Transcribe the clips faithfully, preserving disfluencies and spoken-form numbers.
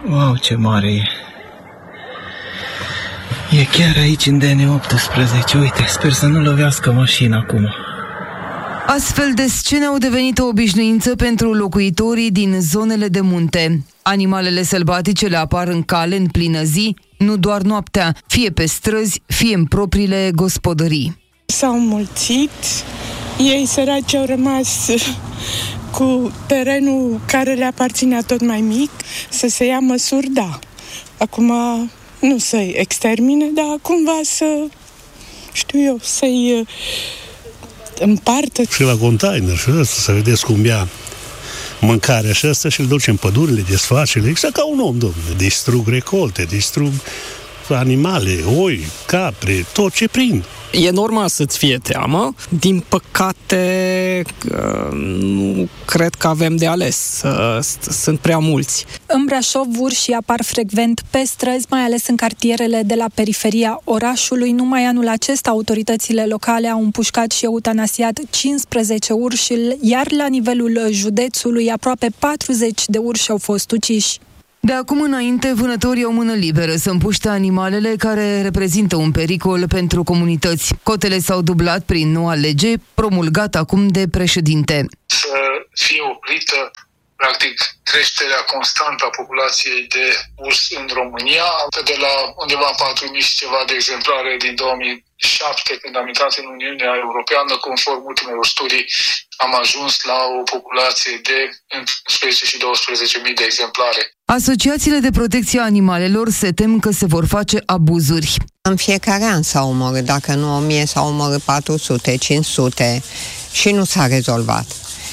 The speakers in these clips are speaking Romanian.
Wow, ce mare e! E chiar aici în D N optsprezece, uite, sper să nu lovească mașina acum. Astfel de scene au devenit o obișnuință pentru locuitorii din zonele de munte. Animalele sălbatice le apar în cale în plină zi, nu doar noaptea, fie pe străzi, fie în propriile gospodării. S-au mulțit, ei săraci au rămas cu terenul care le aparținea tot mai mic, să se ia măsuri, da. Acum nu să-i extermine, dar cumva să, știu eu, să-i împartă. Și la container și ăsta, să vedeți cum ia mâncarea și asta și îl duce în pădurile, desface-le, exact ca un om, domnule. Distrug recolte, distrug animale, oi, capre, tot ce prind. E normal să-ți fie teamă. Din păcate, nu cred că avem de ales. Sunt prea mulți. În Brașov, urșii apar frecvent pe străzi, mai ales în cartierele de la periferia orașului. Numai anul acesta, autoritățile locale au împușcat și eutanasiat cincisprezece urși, iar la nivelul județului, aproape patruzeci de urși au fost uciși. De acum înainte, vânătorii au mână liberă să împuște animalele care reprezintă un pericol pentru comunități. Cotele s-au dublat prin noua lege, promulgată acum de președinte. Să fie oprită, practic, creșterea constantă a populației de urs în România, de la undeva patru mii și ceva de exemplare din două mii șapte, când am intrat în Uniunea Europeană, conform ultimelor studii, am ajuns la o populație de între unsprezece și douăsprezece mii de exemplare. Asociațiile de protecție a animalelor se tem că se vor face abuzuri. În fiecare an s-au omorât, dacă nu o mie, s-au omorât patru sute, cinci sute și nu s-a rezolvat.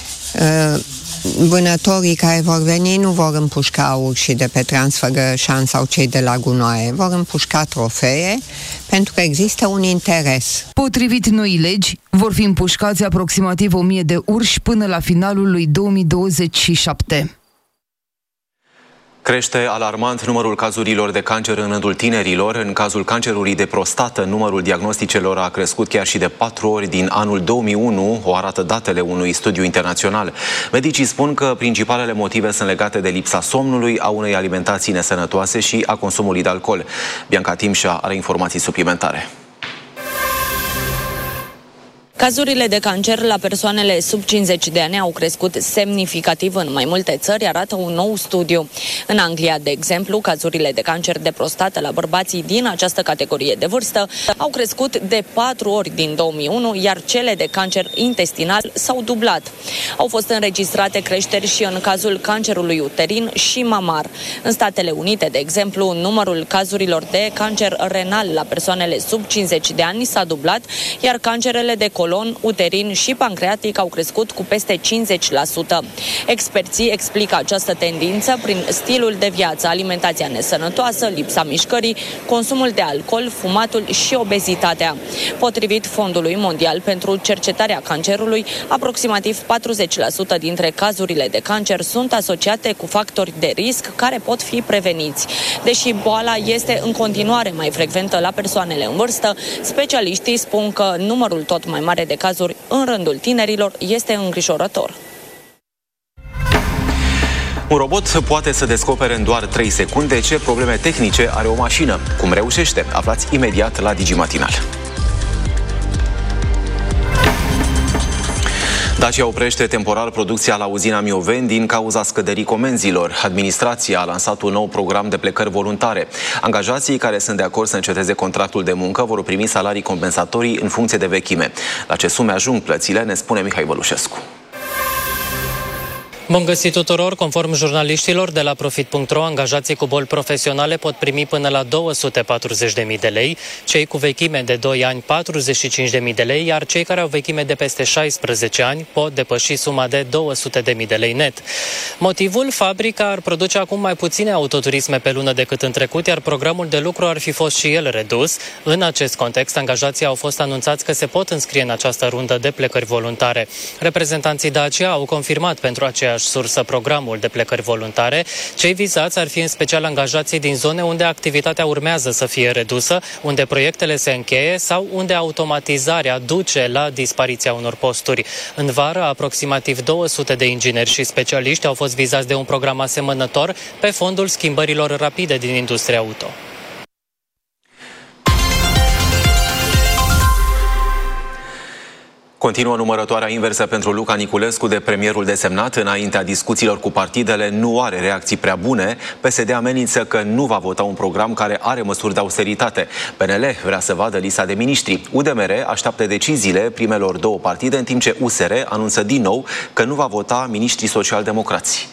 Vânătorii care vor veni nu vor împușca urșii de pe Transfăgărășan sau cei de la Gunoaie, vor împușca trofee, pentru că există un interes. Potrivit noii legi, vor fi împușcați aproximativ o mie de urși până la finalul lui două mii douăzeci și șapte. Crește alarmant numărul cazurilor de cancer în rândul tinerilor. În cazul cancerului de prostată, numărul diagnosticelor a crescut chiar și de patru ori din anul două mii unu, o arată datele unui studiu internațional. Medicii spun că principalele motive sunt legate de lipsa somnului, a unei alimentații nesănătoase și a consumului de alcool. Bianca Timșa are informații suplimentare. Cazurile de cancer la persoanele sub cincizeci de ani au crescut semnificativ în mai multe țări, arată un nou studiu. În Anglia, de exemplu, cazurile de cancer de prostată la bărbații din această categorie de vârstă au crescut de patru ori din două mii unu, iar cele de cancer intestinal s-au dublat. Au fost înregistrate creșteri și în cazul cancerului uterin și mamar. În Statele Unite, de exemplu, numărul cazurilor de cancer renal la persoanele sub cincizeci de ani s-a dublat, iar cancerele de colon, uterin și pancreatic au crescut cu peste cincizeci la sută. Experții explică această tendință prin stilul de viață, alimentația nesănătoasă, lipsa mișcării, consumul de alcool, fumatul și obezitatea. Potrivit Fondului Mondial pentru Cercetarea Cancerului, aproximativ patruzeci la sută dintre cazurile de cancer sunt asociate cu factori de risc care pot fi preveniți. Deși boala este în continuare mai frecventă la persoanele în vârstă, specialiștii spun că numărul tot mai mare de cazuri în rândul tinerilor este îngrijorător. Un robot poate să descopere în doar trei secunde ce probleme tehnice are o mașină. Cum reușește? Aflați imediat la Digimatinal. Dacia oprește temporar producția la uzina Mioveni din cauza scăderii comenzilor. Administrația a lansat un nou program de plecări voluntare. Angajații care sunt de acord să înceteze contractul de muncă vor primi salarii compensatorii în funcție de vechime. La ce sume ajung plățile, ne spune Mihai Vălușescu. Bun găsit tuturor! Conform jurnaliștilor de la Profit punct ro, angajații cu boli profesionale pot primi până la două sute patruzeci de mii de lei, cei cu vechime de doi ani patruzeci și cinci de mii de lei, iar cei care au vechime de peste șaisprezece ani pot depăși suma de două sute de mii de lei net. Motivul? Fabrica ar produce acum mai puține autoturisme pe lună decât în trecut, iar programul de lucru ar fi fost și el redus. În acest context, angajații au fost anunțați că se pot înscrie în această rundă de plecări voluntare. Reprezentanții Dacia au confirmat pentru aceeași aceeași sursă programul de plecări voluntare. Cei vizați ar fi în special angajații din zone unde activitatea urmează să fie redusă, unde proiectele se încheie sau unde automatizarea duce la dispariția unor posturi. În vară, aproximativ două sute de ingineri și specialiști au fost vizați de un program asemănător pe fondul schimbărilor rapide din industria auto. Continuă numărătoarea inversă pentru Luca Niculescu de premierul desemnat. Înaintea discuțiilor cu partidele nu are reacții prea bune. P S D amenință că nu va vota un program care are măsuri de austeritate. P N L vrea să vadă lista de miniștri. U D M R așteaptă deciziile primelor două partide, în timp ce U S R anunță din nou că nu va vota miniștrii social-democrați.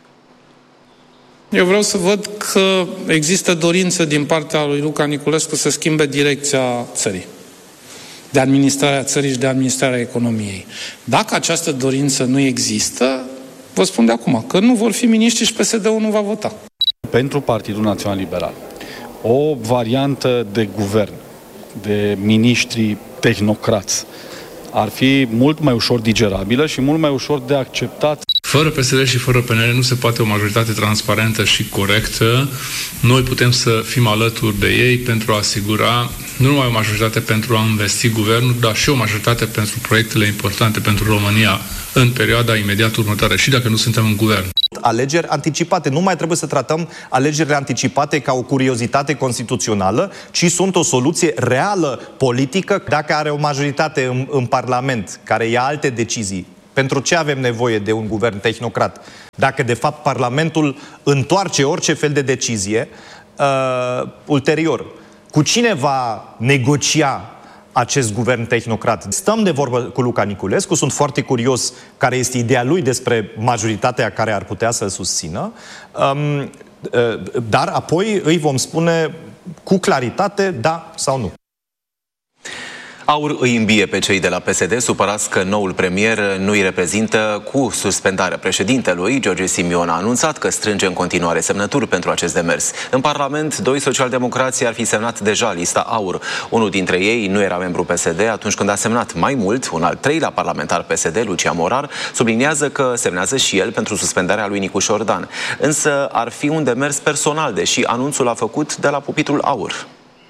Eu vreau să văd că există dorință din partea lui Luca Niculescu să schimbe direcția țării, de administrarea țării și de administrarea economiei. Dacă această dorință nu există, vă spun de acum că nu vor fi miniștri și P S D-ul nu va vota. Pentru Partidul Național Liberal, o variantă de guvern, de miniștri tehnocrați, ar fi mult mai ușor digerabilă și mult mai ușor de acceptat. Fără P S D și fără P N L nu se poate o majoritate transparentă și corectă. Noi putem să fim alături de ei pentru a asigura nu numai o majoritate pentru a investi guvernul, dar și o majoritate pentru proiectele importante pentru România în perioada imediat următoare, și dacă nu suntem în guvern. Alegeri anticipate. Nu mai trebuie să tratăm alegerile anticipate ca o curiozitate constituțională, ci sunt o soluție reală politică. Dacă are o majoritate în, în Parlament care ia alte decizii, pentru ce avem nevoie de un guvern tehnocrat? Dacă, de fapt, Parlamentul întoarce orice fel de decizie uh, ulterior. Cu cine va negocia acest guvern tehnocrat? Stăm de vorbă cu Luca Niculescu, sunt foarte curios care este ideea lui despre majoritatea care ar putea să-l susțină, um, uh, dar apoi îi vom spune cu claritate da sau nu. AUR îi îmbie pe cei de la P S D, supărați că noul premier nu îi reprezintă cu suspendarea președintelui. George Simion a anunțat că strânge în continuare semnături pentru acest demers. În Parlament, doi socialdemocrații ar fi semnat deja lista AUR. Unul dintre ei nu era membru P S D atunci când a semnat. Mai mult, un al treilea parlamentar P S D, Lucian Morar, subliniază că semnează și el pentru suspendarea lui Nicu Șordan. Însă ar fi un demers personal, deși anunțul a făcut de la pupitrul AUR.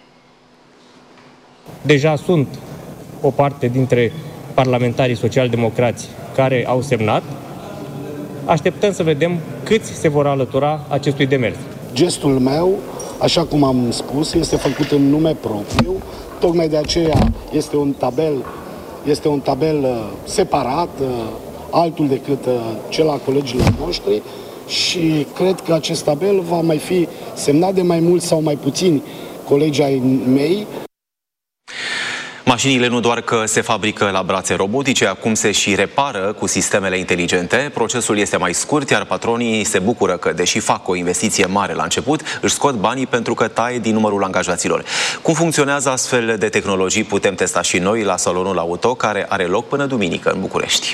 Deja sunt o parte dintre parlamentarii social-democrați care au semnat. Așteptăm să vedem câți se vor alătura acestui demers. Gestul meu, așa cum am spus, este făcut în nume propriu. Tocmai de aceea este un tabel, este un tabel separat, altul decât cel al colegilor noștri, și cred că acest tabel va mai fi semnat de mai mulți sau mai puțini colegi ai mei. Mașinile nu doar că se fabrică la brațe robotice, acum se și repară cu sistemele inteligente. Procesul este mai scurt, iar patronii se bucură că, deși fac o investiție mare la început, își scot banii pentru că taie din numărul angajaților. Cum funcționează astfel de tehnologii putem testa și noi la Salonul Auto, care are loc până duminică în București.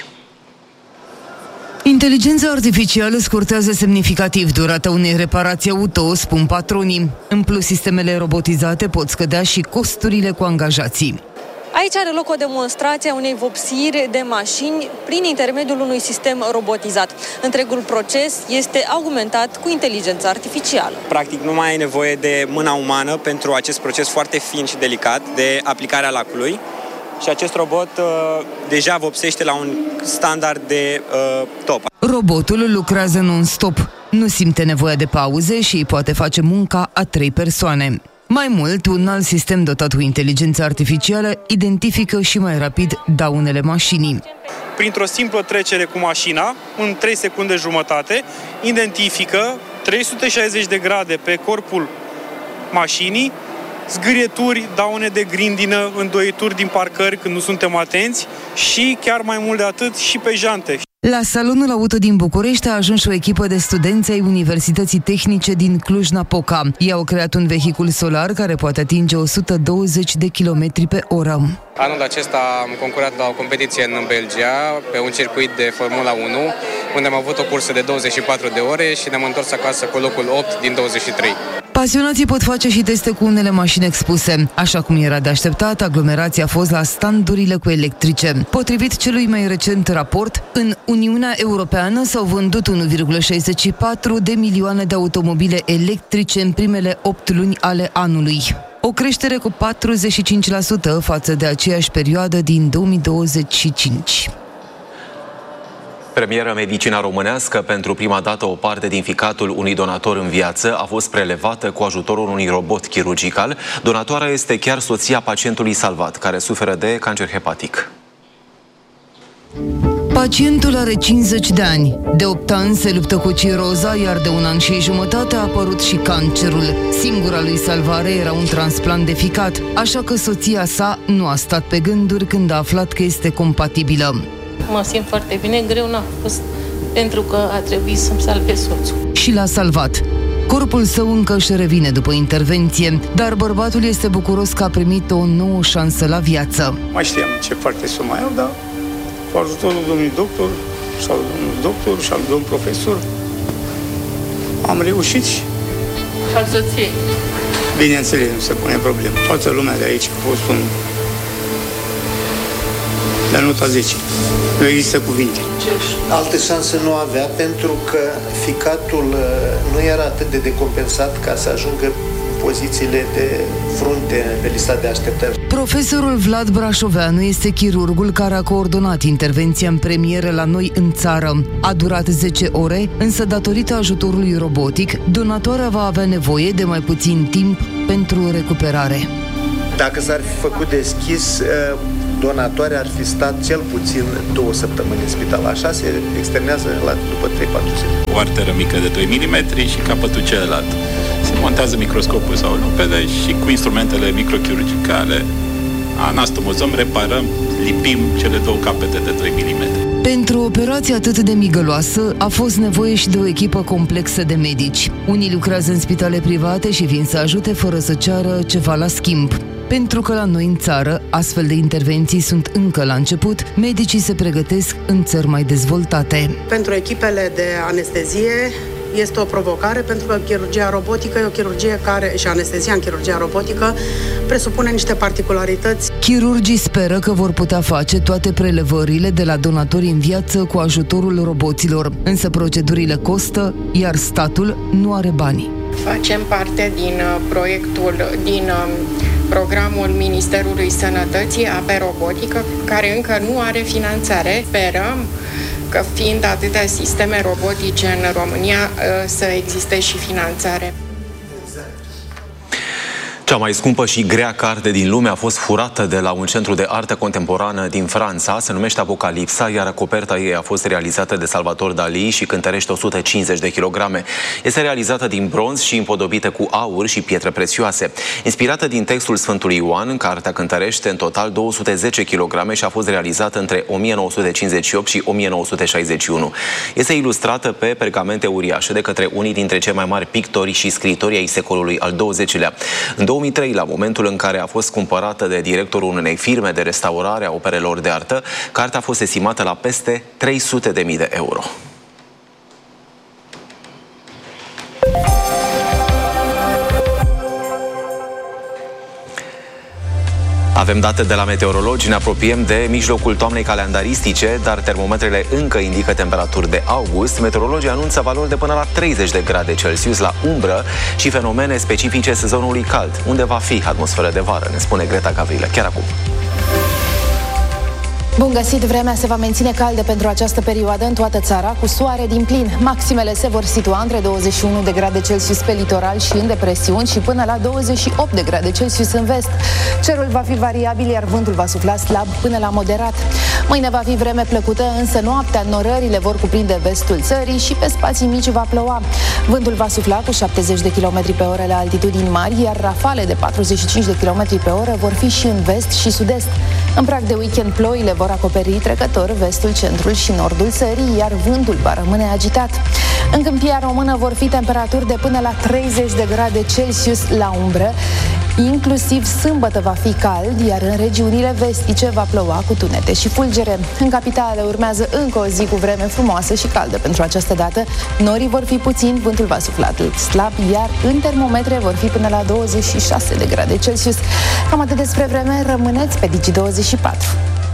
Inteligența artificială scurtează semnificativ durata unei reparații auto, spun patronii. În plus, sistemele robotizate pot scădea și costurile cu angajații. Aici are loc o demonstrație a unei vopsiri de mașini prin intermediul unui sistem robotizat. Întregul proces este augmentat cu inteligența artificială. Practic nu mai ai nevoie de mâna umană pentru acest proces foarte fin și delicat de aplicarea lacului. Și acest robot uh, deja vopsește la un standard de uh, top. Robotul lucrează non-stop, nu simte nevoia de pauze și poate face munca a trei persoane. Mai mult, un alt sistem dotat cu inteligență artificială identifică și mai rapid daunele mașinii. Printr-o simplă trecere cu mașina, în trei secunde jumătate, identifică trei sute șaizeci de grade pe corpul mașinii, zgârieturi, daune de grindină, îndoieturi din parcări când nu suntem atenți și, chiar mai mult de atât, și pe jante. La Salonul Auto din București a ajuns o echipă de studenți ai Universității Tehnice din Cluj-Napoca. Ei au creat un vehicul solar care poate atinge o sută douăzeci de kilometri pe oră. Anul acesta am concurat la o competiție în Belgia, pe un circuit de Formula unu, unde am avut o cursă de douăzeci și patru de ore și ne-am întors acasă cu locul opt din douăzeci și trei. Pasionații pot face și teste cu unele mașini expuse. Așa cum era de așteptat, aglomerația a fost la standurile cu electrice. Potrivit celui mai recent raport, în Uniunea Europeană s-au vândut unu virgulă șaizeci și patru de milioane de automobile electrice în primele opt luni ale anului. O creștere cu patruzeci și cinci la sută față de aceeași perioadă din două mii douăzeci și cinci. Premieră medicina românească, pentru prima dată o parte din ficatul unui donator în viață a fost prelevată cu ajutorul unui robot chirurgical. Donatoarea este chiar soția pacientului salvat, care suferă de cancer hepatic. Pacientul are cincizeci de ani. De opt ani se luptă cu ciroza, iar de un an și jumătate a apărut și cancerul. Singura lui salvare era un transplant de ficat, așa că soția sa nu a stat pe gânduri când a aflat că este compatibilă. Mă simt foarte bine, greu n-a fost, pentru că a trebuit să-mi salvez soțul. Și l-a salvat. Corpul său încă își revine după intervenție, dar bărbatul este bucuros că a primit o nouă șansă la viață. Mai știam ce parte să mai iau, dar cu ajutorul domnului doctor, și al domnului doctor, și al domnului profesor, am reușit și... Și al soției. Bineînțeles, nu se pune problemă. Toată lumea de aici a fost un... la nota zece. Nu există cuvinte. Alte șanse nu avea, pentru că ficatul nu era atât de decompensat ca să ajungă în pozițiile de frunte pe lista de așteptări. Profesorul Vlad Brașoveanu este chirurgul care a coordonat intervenția în premieră la noi în țară. A durat zece ore, însă datorită ajutorului robotic, donatoarea va avea nevoie de mai puțin timp pentru recuperare. Dacă s-ar fi făcut deschis, donatoarea ar fi stat cel puțin două săptămâni în spital. Așa se externează la, după trei patru zile. O arteră mică de doi milimetri și capătul celălalt. Se montează microscopul sau lupede și cu instrumentele microchirurgicale anastomozăm, reparăm, lipim cele două capete de doi milimetri. Pentru o operație atât de migăloasă a fost nevoie și de o echipă complexă de medici. Unii lucrează în spitale private și vin să ajute fără să ceară ceva la schimb. Pentru că la noi în țară, astfel de intervenții sunt încă la început, medicii se pregătesc în țări mai dezvoltate. Pentru echipele de anestezie este o provocare, pentru că chirurgia robotică e o chirurgie care, și anestezia în chirurgia robotică, presupune niște particularități. Chirurgii speră că vor putea face toate prelevările de la donatori în viață cu ajutorul roboților, însă procedurile costă, iar statul nu are bani. Facem parte din proiectul, din programul Ministerului Sănătății A P Robotică, care încă nu are finanțare. Sperăm că, fiind atâtea sisteme robotice în România, să existe și finanțare. Cea mai scumpă și grea carte din lume a fost furată de la un centru de artă contemporană din Franța. Se numește Apocalipsa, iar coperta ei a fost realizată de Salvador Dalí și cântărește o sută cincizeci de kilograme. Este realizată din bronz și împodobită cu aur și pietre prețioase. Inspirată din textul Sfântului Ioan, cartea cântărește în total două sute zece kilograme și a fost realizată între o mie nouă sute cincizeci și opt și o mie nouă sute șaizeci și unu. Este ilustrată pe pergamente uriașe de către unii dintre cei mai mari pictori și scriitori ai secolului al douăzecilea. În două mii trei, la momentul în care a fost cumpărată de directorul unei firme de restaurare a operelor de artă, cartea a fost estimată la peste trei sute de mii de euro. Avem date de la meteorologi, ne apropiem de mijlocul toamnei calendaristice, dar termometrele încă indică temperaturi de august. Meteorologii anunță valori de până la treizeci de grade Celsius la umbră și fenomene specifice sezonului cald, unde va fi atmosferă de vară, ne spune Greta Gavrilă, chiar acum. Bun găsit! Vremea se va menține caldă pentru această perioadă în toată țara, cu soare din plin. Maximele se vor situa între douăzeci și unu de grade Celsius pe litoral și în depresiuni și până la douăzeci și opt de grade Celsius în vest. Cerul va fi variabil, iar vântul va sufla slab până la moderat. Mâine va fi vreme plăcută, însă noaptea norările vor cuprinde vestul țării și pe spații mici va ploua. Vântul va sufla cu șaptezeci de kilometri pe oră la altitudini mari, iar rafale de patruzeci și cinci de kilometri pe oră vor fi și în vest și sud-est. În prag de weekend, ploile vor acoperi trecător vestul, centrul și nordul țării, iar vântul va rămâne agitat. În Câmpia Română vor fi temperaturi de până la treizeci de grade Celsius la umbră, Inclusiv sâmbătă va fi cald, iar în regiunile vestice va ploua cu tunete și fulgere. În capitală urmează încă o zi cu vreme frumoasă și caldă pentru această dată. Norii vor fi puțini, vântul va sufla slab, iar în termometre vor fi până la douăzeci și șase de grade Celsius. Cam atât despre vreme, rămâneți pe Digi douăzeci și patru.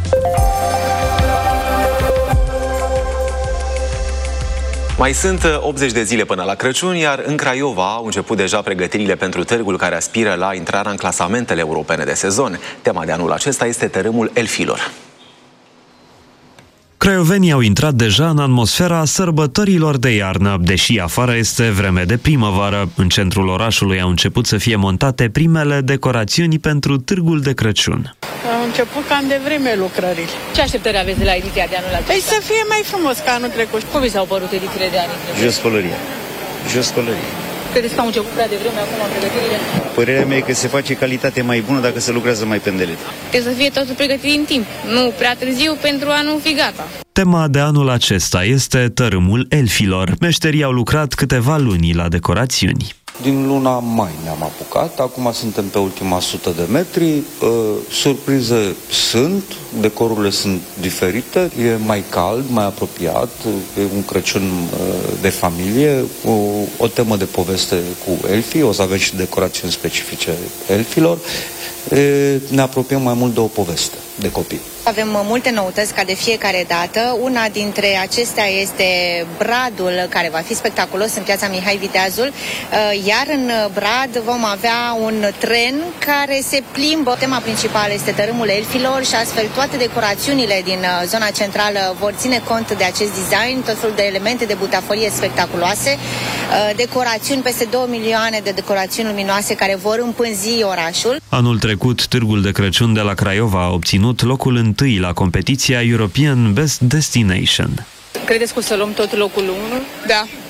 Mai sunt optzeci de zile până la Crăciun, iar în Craiova au început deja pregătirile pentru târgul care aspiră la intrarea în clasamentele europene de sezon. Tema de anul acesta este tărâmul elfilor. Craiovenii au intrat deja în atmosfera sărbătorilor de iarnă, deși afară este vreme de primăvară. În centrul orașului au început să fie montate primele decorațiuni pentru târgul de Crăciun. Au început cam de vreme lucrările. Ce așteptări aveți de la ediția de anul acesta? Păi să fie mai frumos ca anul trecut. Cum vi s-au părut edițiile de anul trecut? Jos pălărie. Jos pălărie. Credeți că au început prea devreme acum în pregătirile? Părerea mea e că se face calitate mai bună dacă se lucrează mai pendelit. Trebuie să fie totul pregătit în timp, nu prea târziu pentru a nu fi gata. Tema de anul acesta este tărâmul elfilor. Meșterii au lucrat câteva luni la decorațiuni. Din luna mai ne-am apucat, acum suntem pe ultima sută de metri, uh, surprize sunt, decorurile sunt diferite, e mai cald, mai apropiat, e un Crăciun uh, de familie, o, o temă de poveste cu elfii, o să avem și decorațiuni specifice elfilor, e, ne apropiem mai mult de o poveste de copii. Avem multe noutăți ca de fiecare dată. Una dintre acestea este bradul, care va fi spectaculos în piața Mihai Viteazul, iar în brad vom avea un tren care se plimbă. Tema principală este tărâmul elfilor și astfel toate decorațiunile din zona centrală vor ține cont de acest design, tot felul de elemente de butaforie spectaculoase, decorațiuni, peste două milioane de decorațiuni luminoase care vor împânzi orașul. Anul trecut, târgul de Crăciun de la Craiova a obținut locul întâi la competiția European Best Destination. Credeți că o să luăm tot locul unu? Da.